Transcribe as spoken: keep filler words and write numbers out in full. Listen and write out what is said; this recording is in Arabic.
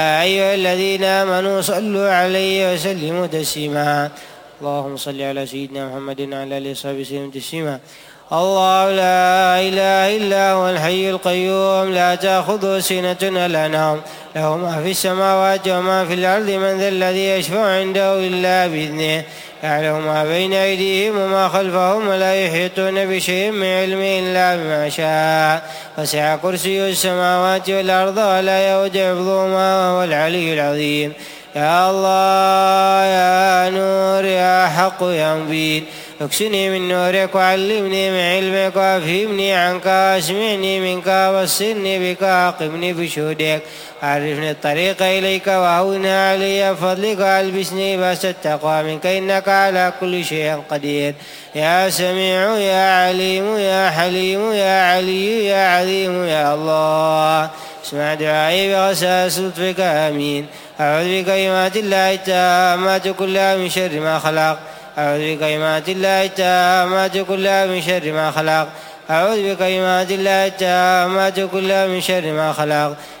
يا أيها الذين آمنوا صلوا عليه وسلموا تسليما. اللهم صل على سيدنا محمد وعلى آله وصحبه وسلم تسليما. الله لا إله إلا هو الحي القيوم لا تأخذه سنة ولا نوم له ما في السماوات وما في الأرض من ذا الذي يشفع عنده إلا بإذنه يعلم ما بين أيديهم وما خلفهم ولا يحيطون بشيء من علمه إلا بما شاء وسع كرسيه السماوات والأرض ولا يؤوده حفظهما وهو العلي العظيم. يا الله يا نور يا حق يا مبين اكسني من نورك وعلمني من علمك وافهمني عنك واسمعني منك وبصرني بك واقمني بشهودك عرفني الطريق إليك وهونها علي بفضلك والبسني لباس التقوى منك إنك على كل شيء قدير. يا سميع يا عليم يا حليم يا علي يا عظيم يا الله اسمع دعائي بغساس لطفك آمين. أعوذ بكلمات الله التامات كلها من شر ما خلق أعوذ بكلمات الله التامات كلها من شر ما خلق أعوذ بكلمات الله التامات كلها من شر ما خلق.